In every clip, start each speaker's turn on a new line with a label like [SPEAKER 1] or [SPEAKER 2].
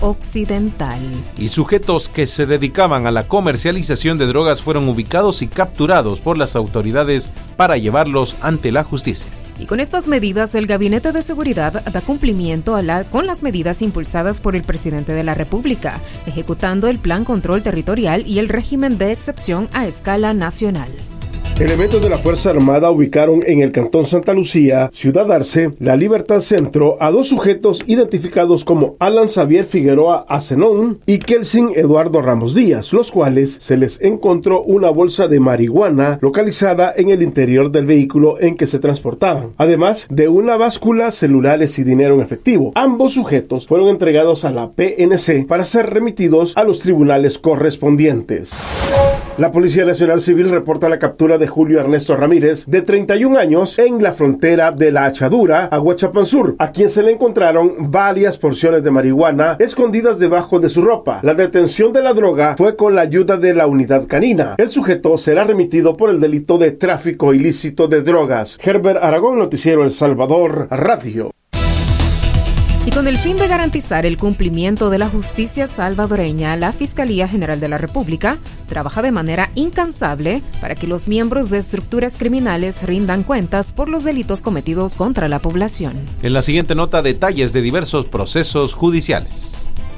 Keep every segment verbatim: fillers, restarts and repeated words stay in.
[SPEAKER 1] occidental.
[SPEAKER 2] Y sujetos que se dedicaban a la comercialización de drogas fueron ubicados y capturados por las autoridades para llevarlos ante la justicia.
[SPEAKER 1] Y con estas medidas, el Gabinete de Seguridad da cumplimiento a la, con las medidas impulsadas por el presidente de la República, ejecutando el Plan Control Territorial y el régimen de excepción a escala nacional.
[SPEAKER 3] Elementos de la Fuerza Armada ubicaron en el Cantón Santa Lucía, Ciudad Arce, La Libertad Centro, a dos sujetos identificados como Alan Xavier Figueroa Acenón y Kelsin Eduardo Ramos Díaz, los cuales se les encontró una bolsa de marihuana localizada en el interior del vehículo en que se transportaban, además de una báscula, celulares y dinero en efectivo. Ambos sujetos fueron entregados a la P N C para ser remitidos a los tribunales correspondientes. La Policía Nacional Civil reporta la captura de Julio Ernesto Ramírez, de treinta y un años, en la frontera de La Achadura a Huachapán Sur, a quien se le encontraron varias porciones de marihuana escondidas debajo de su ropa. La detención de la droga fue con la ayuda de la unidad canina. El sujeto será remitido por el delito de tráfico ilícito de drogas. Herbert Aragón, Noticiero El Salvador, Radio.
[SPEAKER 1] Y con el fin de garantizar el cumplimiento de la justicia salvadoreña, la Fiscalía General de la República trabaja de manera incansable para que los miembros de estructuras criminales rindan cuentas por los delitos cometidos contra la población.
[SPEAKER 2] En la siguiente nota, detalles de diversos procesos judiciales.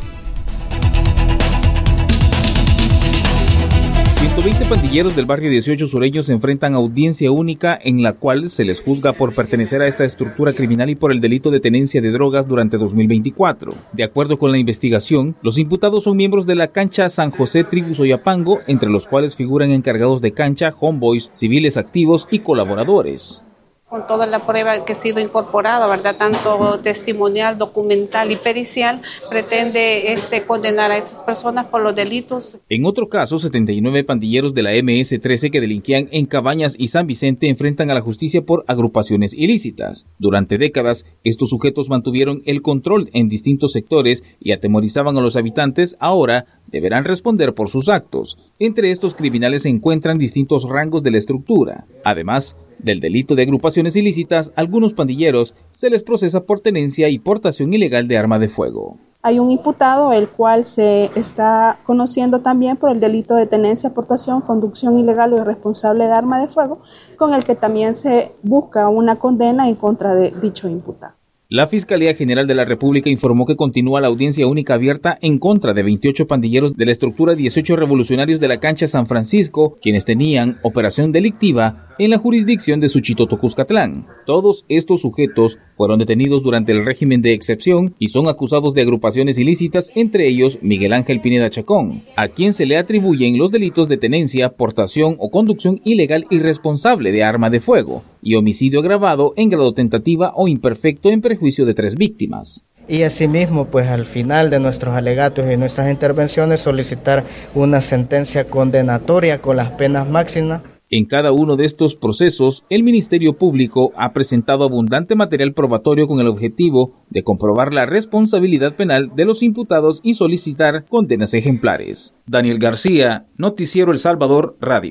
[SPEAKER 4] ciento veinte pandilleros del barrio dieciocho Sureño se enfrentan a audiencia única en la cual se les juzga por pertenecer a esta estructura criminal y por el delito de tenencia de drogas durante dos mil veinticuatro. De acuerdo con la investigación, los imputados son miembros de la cancha San José Tribu Soyapango, entre los cuales figuran encargados de cancha, homeboys, civiles activos y colaboradores.
[SPEAKER 5] Con toda la prueba que ha sido incorporada, ¿verdad? Tanto testimonial, documental y pericial, pretende este, condenar a esas personas por los delitos.
[SPEAKER 4] En otro caso, setenta y nueve pandilleros de la eme ese trece que delinquían en Cabañas y San Vicente enfrentan a la justicia por agrupaciones ilícitas. Durante décadas, estos sujetos mantuvieron el control en distintos sectores y atemorizaban a los habitantes. Ahora deberán responder por sus actos. Entre estos criminales se encuentran distintos rangos de la estructura. Además del delito de agrupaciones ilícitas, algunos pandilleros se les procesa por tenencia y portación ilegal de arma de fuego.
[SPEAKER 6] Hay un imputado, el cual se está conociendo también por el delito de tenencia, portación, conducción ilegal o irresponsable de arma de fuego, con el que también se busca una condena en contra de dicho imputado.
[SPEAKER 4] La Fiscalía General de la República informó que continúa la audiencia única abierta en contra de veintiocho pandilleros de la estructura dieciocho revolucionarios de la cancha San Francisco, quienes tenían operación delictiva en la jurisdicción de Suchitoto, Cuscatlán. Todos estos sujetos fueron detenidos durante el régimen de excepción y son acusados de agrupaciones ilícitas, entre ellos Miguel Ángel Pineda Chacón, a quien se le atribuyen los delitos de tenencia, portación o conducción ilegal irresponsable de arma de fuego y homicidio agravado en grado tentativa o imperfecto en perjuicio de tres víctimas.
[SPEAKER 7] Y asimismo, pues al final de nuestros alegatos y nuestras intervenciones solicitar una sentencia condenatoria con las penas máximas.
[SPEAKER 4] En cada uno de estos procesos, el Ministerio Público ha presentado abundante material probatorio con el objetivo de comprobar la responsabilidad penal de los imputados y solicitar condenas ejemplares. Daniel García, Noticiero El Salvador, Radio.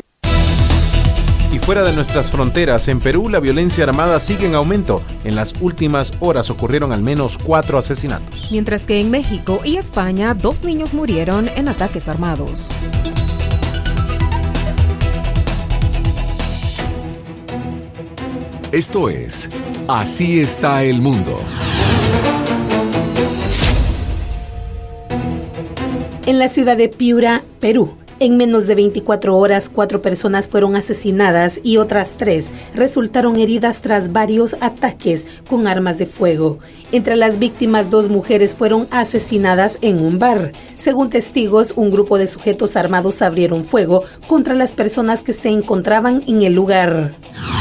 [SPEAKER 2] Y fuera de nuestras fronteras, en Perú, la violencia armada sigue en aumento. En las últimas horas ocurrieron al menos cuatro asesinatos.
[SPEAKER 1] Mientras que en México y España, dos niños murieron en ataques armados.
[SPEAKER 8] Esto es Así está el mundo.
[SPEAKER 9] En la ciudad de Piura, Perú, en menos de veinticuatro horas, cuatro personas fueron asesinadas y otras tres resultaron heridas tras varios ataques con armas de fuego. Entre las víctimas, dos mujeres fueron asesinadas en un bar. Según testigos, un grupo de sujetos armados abrieron fuego contra las personas que se encontraban en el lugar.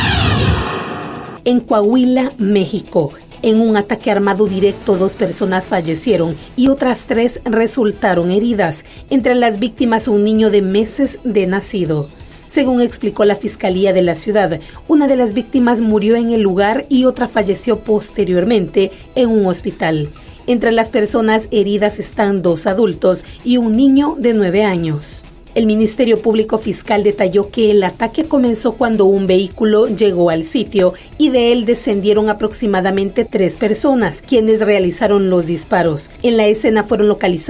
[SPEAKER 9] En Coahuila, México, en un ataque armado directo, dos personas fallecieron y otras tres resultaron heridas. Entre las víctimas, un niño de meses de nacido. Según explicó la Fiscalía de la ciudad, una de las víctimas murió en el lugar y otra falleció posteriormente en un hospital. Entre las personas heridas están dos adultos y un niño de nueve años. El Ministerio Público Fiscal detalló que el ataque comenzó cuando un vehículo llegó al sitio y de él descendieron aproximadamente tres personas, quienes realizaron los disparos. En la escena fueron localizados